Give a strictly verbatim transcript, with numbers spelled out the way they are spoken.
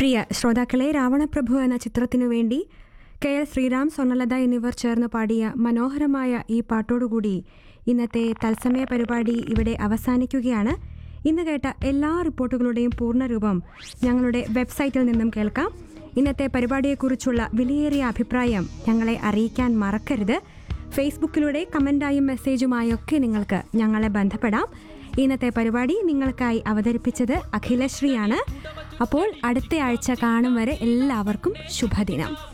പ്രിയ ശ്രോതാക്കളെ, രാവണപ്രഭു എന്ന ചിത്രത്തിനു വേണ്ടി കെ എൽ ശ്രീറാം, സ്വർണ്ണലത എന്നിവർ ചേർന്ന് പാടിയ മനോഹരമായ ഈ പാട്ടോടുകൂടി ഇന്നത്തെ തത്സമയ പരിപാടി ഇവിടെ അവസാനിക്കുകയാണ്. ഇന്ന് കേട്ട എല്ലാ റിപ്പോർട്ടുകളുടെയും പൂർണ്ണരൂപം ഞങ്ങളുടെ വെബ്സൈറ്റിൽ നിന്നും കേൾക്കാം. ഇന്നത്തെ പരിപാടിയെക്കുറിച്ചുള്ള വിലയേറിയ അഭിപ്രായം ഞങ്ങളെ അറിയിക്കാൻ മറക്കരുത്. ഫേസ്ബുക്കിലൂടെ കമൻ്റായും മെസ്സേജുമായൊക്കെ നിങ്ങൾക്ക് ഞങ്ങളെ ബന്ധപ്പെടാം. ഇന്നത്തെ പരിപാടി നിങ്ങൾക്കായി അവതരിപ്പിച്ചത് അഖിലശ്രീയാണ്. അപ്പോൾ അടുത്ത ആഴ്ച കാണും വരെ എല്ലാവർക്കും ശുഭദിനം.